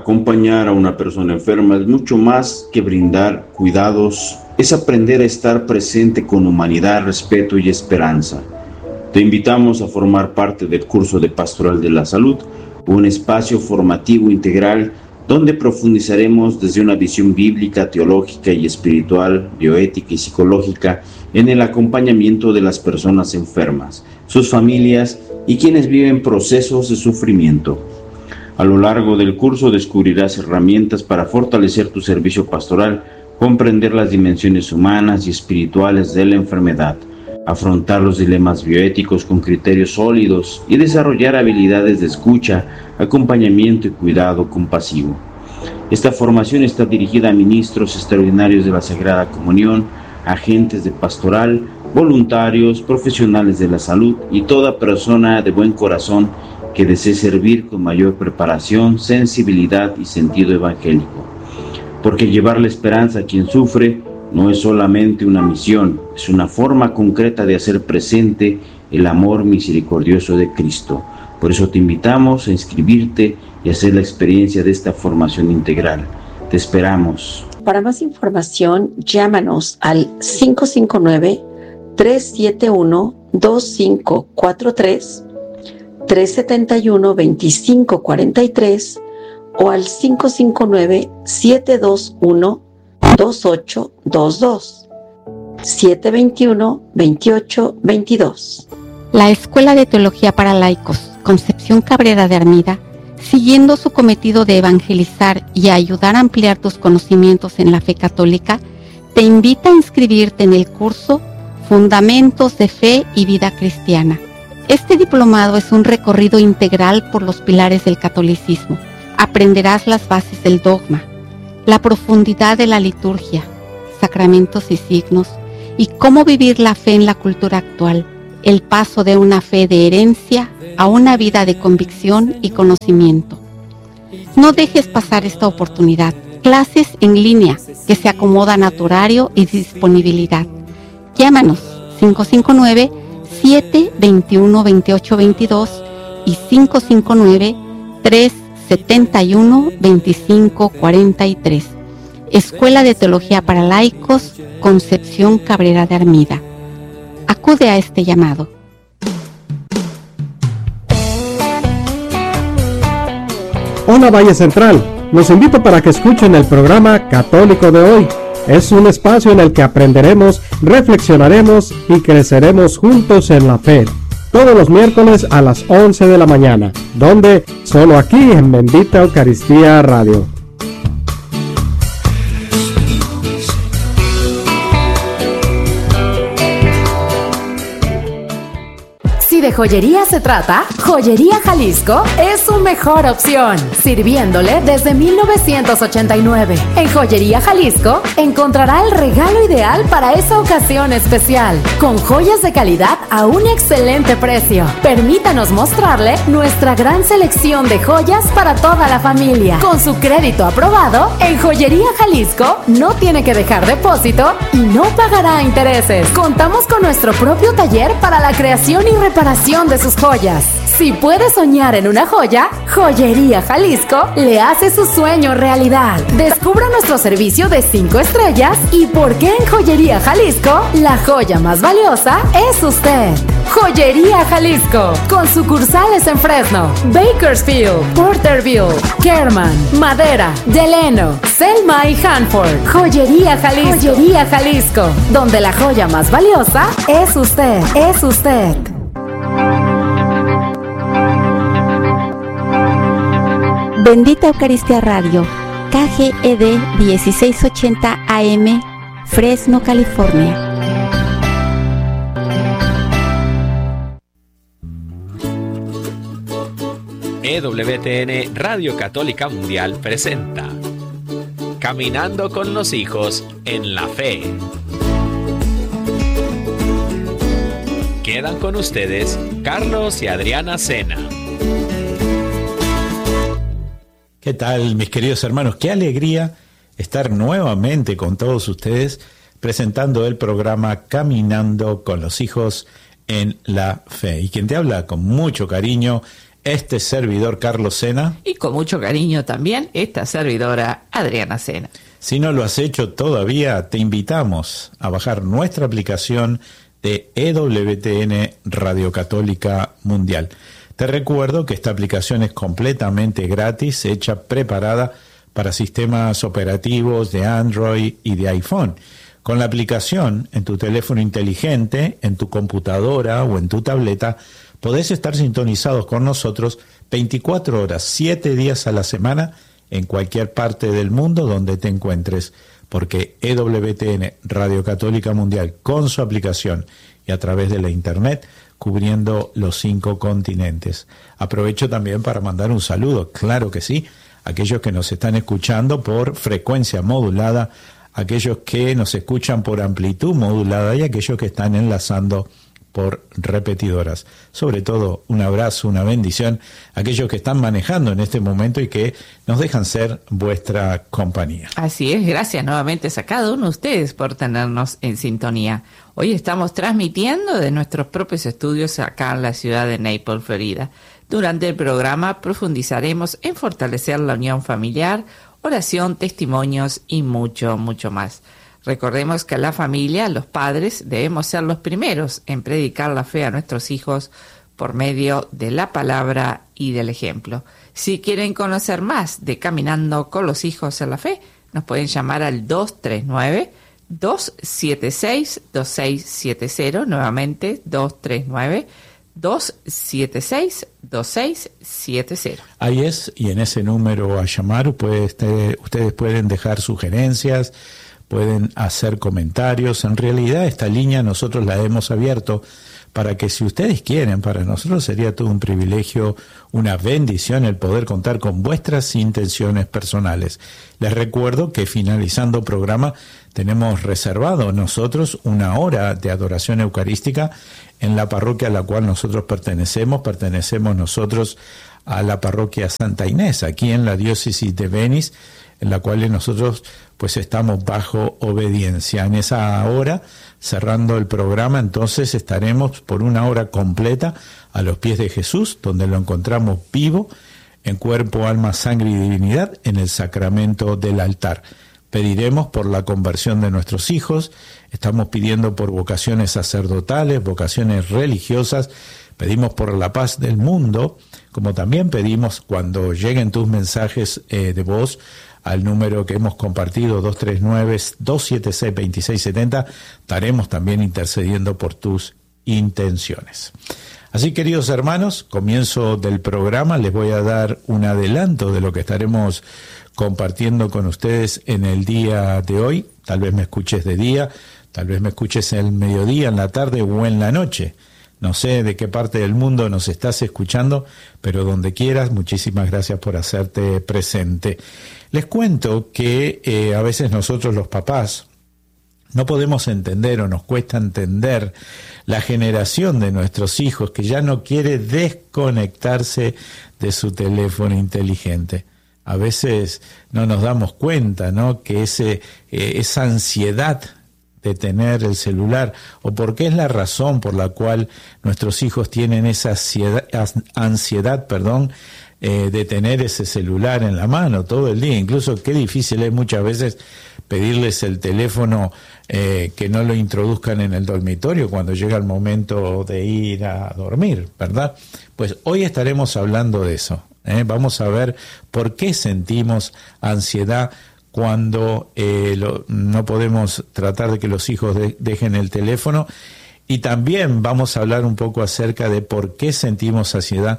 Acompañar a una persona enferma es mucho más que brindar cuidados, es aprender a estar presente con humanidad, respeto y esperanza. Te invitamos a formar parte del curso de Pastoral de la Salud, un espacio formativo integral donde profundizaremos desde una visión bíblica, teológica y espiritual, bioética y psicológica en el acompañamiento de las personas enfermas, sus familias y quienes viven procesos de sufrimiento. A lo largo del curso descubrirás herramientas para fortalecer tu servicio pastoral, comprender las dimensiones humanas y espirituales de la enfermedad, afrontar los dilemas bioéticos con criterios sólidos y desarrollar habilidades de escucha, acompañamiento y cuidado compasivo. Esta formación está dirigida a ministros extraordinarios de la Sagrada Comunión, agentes de pastoral, voluntarios, profesionales de la salud y toda persona de buen corazón que desee servir con mayor preparación, sensibilidad y sentido evangélico. Porque llevar la esperanza a quien sufre no es solamente una misión, es una forma concreta de hacer presente el amor misericordioso de Cristo. Por eso te invitamos a inscribirte y hacer la experiencia de esta formación integral. Te esperamos. Para más información, llámanos al 559-371-2543, 371-2543 o al 559-721-2822, 721-2822. La Escuela de Teología para Laicos, Concepción Cabrera de Armida, siguiendo su cometido de evangelizar y ayudar a ampliar tus conocimientos en la fe católica, te invita a inscribirte en el curso Fundamentos de Fe y Vida Cristiana. Este diplomado es un recorrido integral por los pilares del catolicismo. Aprenderás las bases del dogma, la profundidad de la liturgia, sacramentos y signos, y cómo vivir la fe en la cultura actual, el paso de una fe de herencia a una vida de convicción y conocimiento. No dejes pasar esta oportunidad. Clases en línea que se acomodan a tu horario y disponibilidad. Llámanos 559-721-2822 y 559-371-2543. Escuela de Teología para Laicos, Concepción Cabrera de Armida. Acude a este llamado. Hola Valle Central, los invito para que escuchen el programa Católico de Hoy. Es un espacio en el que aprenderemos, reflexionaremos y creceremos juntos en la fe. Todos los miércoles a las 11 de la mañana, donde solo aquí en Bendita Eucaristía Radio. Si de joyería se trata, Joyería Jalisco es su mejor opción, sirviéndole desde 1989. En Joyería Jalisco encontrará el regalo ideal para esa ocasión especial, con joyas de calidad a un excelente precio. Permítanos mostrarle nuestra gran selección de joyas para toda la familia. Con su crédito aprobado, en Joyería Jalisco no tiene que dejar depósito y no pagará intereses. Contamos con nuestro propio taller para la creación y reparación de sus joyas. Si puede soñar en una joya, Joyería Jalisco le hace su sueño realidad. Descubra nuestro servicio de 5 estrellas y por qué en Joyería Jalisco la joya más valiosa es usted. Joyería Jalisco, con sucursales en Fresno, Bakersfield, Porterville, Kerman, Madera, Delano, Selma y Hanford. Joyería Jalisco. Joyería Jalisco, donde la joya más valiosa es usted. Es usted. Bendita Eucaristía Radio, KGED 1680 AM, Fresno, California. EWTN Radio Católica Mundial presenta Caminando con los hijos en la fe. Quedan con ustedes Carlos y Adriana Sena. ¿Qué tal, mis queridos hermanos? Qué alegría estar nuevamente con todos ustedes presentando el programa Caminando con los hijos en la fe. Y quien te habla con mucho cariño este servidor Carlos Sena. Y con mucho cariño también, esta servidora Adriana Sena. Si no lo has hecho todavía, te invitamos a bajar nuestra aplicación de EWTN Radio Católica Mundial. Te recuerdo que esta aplicación es completamente gratis, preparada para sistemas operativos de Android y de iPhone. Con la aplicación en tu teléfono inteligente, en tu computadora o en tu tableta, podés estar sintonizados con nosotros 24 horas, 7 días a la semana, en cualquier parte del mundo donde te encuentres, porque EWTN Radio Católica Mundial, con su aplicación y a través de la internet, cubriendo los 5 continentes. Aprovecho también para mandar un saludo, claro que sí, a aquellos que nos están escuchando por frecuencia modulada, aquellos que nos escuchan por amplitud modulada y aquellos que están enlazando por repetidoras. Sobre todo, un abrazo, una bendición a aquellos que están manejando en este momento y que nos dejan ser vuestra compañía. Así es, gracias nuevamente a cada uno de ustedes por tenernos en sintonía. Hoy estamos transmitiendo de nuestros propios estudios acá en la ciudad de Naples, Florida. Durante el programa profundizaremos en fortalecer la unión familiar, oración, testimonios y mucho, mucho más. Recordemos que la familia, los padres, debemos ser los primeros en predicar la fe a nuestros hijos por medio de la palabra y del ejemplo. Si quieren conocer más de Caminando con los Hijos en la Fe, nos pueden llamar al 239-276-2670, nuevamente 239-276-2670. Ahí es, y en ese número a llamar ustedes pueden dejar sugerencias, pueden hacer comentarios. En realidad esta línea nosotros la hemos abierto para que, si ustedes quieren, para nosotros sería todo un privilegio, una bendición el poder contar con vuestras intenciones personales. Les recuerdo que finalizando el programa tenemos reservado nosotros una hora de adoración eucarística en la parroquia a la cual nosotros pertenecemos nosotros a la parroquia Santa Inés, aquí en la diócesis de Venice, en la cual nosotros pues estamos bajo obediencia. En esa hora, cerrando el programa, entonces estaremos por una hora completa a los pies de Jesús, donde lo encontramos vivo, en cuerpo, alma, sangre y divinidad, en el sacramento del altar. Pediremos por la conversión de nuestros hijos, estamos pidiendo por vocaciones sacerdotales, vocaciones religiosas, pedimos por la paz del mundo, como también pedimos cuando lleguen tus mensajes de voz al número que hemos compartido, 239-276-2670, estaremos también intercediendo por tus intenciones. Así, queridos hermanos, comienzo del programa, les voy a dar un adelanto de lo que estaremos compartiendo con ustedes en el día de hoy. Tal vez me escuches de día, tal vez me escuches en el mediodía, en la tarde o en la noche. No sé de qué parte del mundo nos estás escuchando, pero donde quieras, muchísimas gracias por hacerte presente. Les cuento que a veces nosotros los papás no podemos entender o nos cuesta entender la generación de nuestros hijos que ya no quiere desconectarse de su teléfono inteligente. A veces no nos damos cuenta, ¿no?, que esa ansiedad de tener el celular, o porque es la razón por la cual nuestros hijos tienen esa ansiedad, de tener ese celular en la mano todo el día. Incluso qué difícil es muchas veces pedirles el teléfono, que no lo introduzcan en el dormitorio cuando llega el momento de ir a dormir, ¿verdad? Pues hoy estaremos hablando de eso. Vamos a ver por qué sentimos ansiedad cuando no podemos tratar de que los hijos dejen el teléfono, y también vamos a hablar un poco acerca de por qué sentimos ansiedad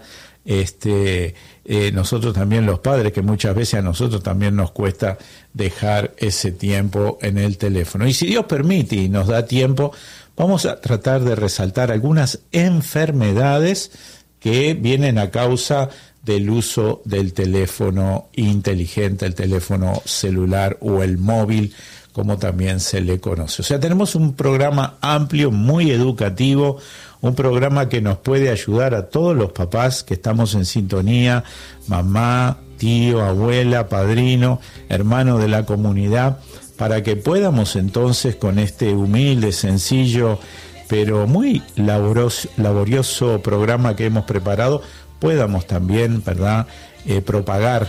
nosotros también los padres, que muchas veces a nosotros también nos cuesta dejar ese tiempo en el teléfono. Y si Dios permite y nos da tiempo, vamos a tratar de resaltar algunas enfermedades que vienen a causa del uso del teléfono inteligente, el teléfono celular o el móvil, como también se le conoce. O sea, tenemos un programa amplio, muy educativo, un programa que nos puede ayudar a todos los papás que estamos en sintonía, mamá, tío, abuela, padrino, hermano de la comunidad, para que podamos entonces con este humilde, sencillo, pero muy laborioso programa que hemos preparado, podamos también, ¿verdad?, propagar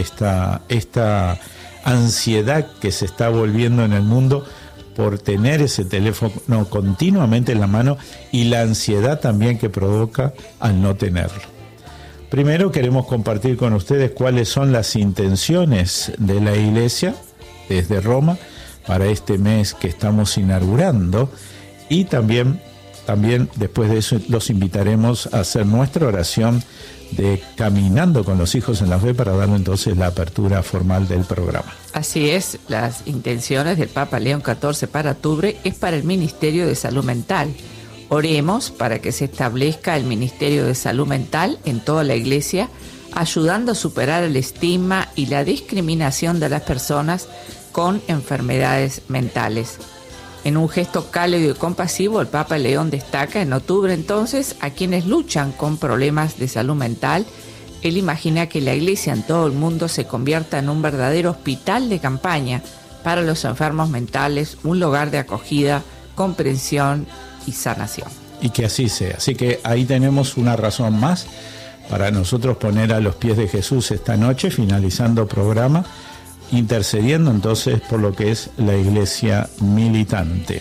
esta ansiedad que se está volviendo en el mundo por tener ese teléfono continuamente en la mano y la ansiedad también que provoca al no tenerlo. Primero queremos compartir con ustedes cuáles son las intenciones de la Iglesia desde Roma para este mes que estamos inaugurando, y también después de eso los invitaremos a hacer nuestra oración de Caminando con los Hijos en la Fe, para dar entonces la apertura formal del programa. Así es, las intenciones del Papa León XIV para octubre es para el Ministerio de Salud Mental. Oremos para que se establezca el Ministerio de Salud Mental en toda la Iglesia, ayudando a superar el estigma y la discriminación de las personas con enfermedades mentales. En un gesto cálido y compasivo, el Papa León destaca en octubre entonces a quienes luchan con problemas de salud mental. Él imagina que la Iglesia en todo el mundo se convierta en un verdadero hospital de campaña para los enfermos mentales, un lugar de acogida, comprensión y sanación. Y que así sea. Así que ahí tenemos una razón más para nosotros poner a los pies de Jesús esta noche, finalizando programa, intercediendo entonces por lo que es la Iglesia militante.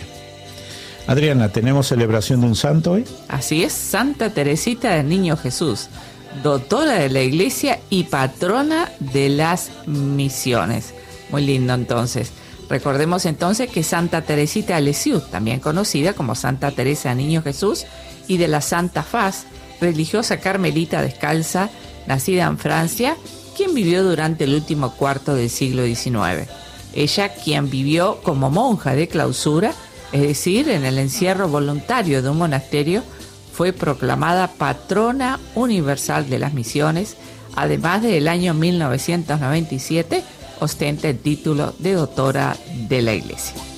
Adriana, ¿tenemos celebración de un santo hoy? Así es, Santa Teresita del Niño Jesús, doctora de la Iglesia y patrona de las misiones. Muy lindo entonces. Recordemos entonces que Santa Teresita de Lisieux, también conocida como Santa Teresa del Niño Jesús, y de la Santa Faz, religiosa carmelita descalza, nacida en Francia, quien vivió durante el último cuarto del siglo XIX. Ella, quien vivió como monja de clausura, es decir, en el encierro voluntario de un monasterio, fue proclamada patrona universal de las misiones. Además, del año 1997 ostenta el título de doctora de la Iglesia.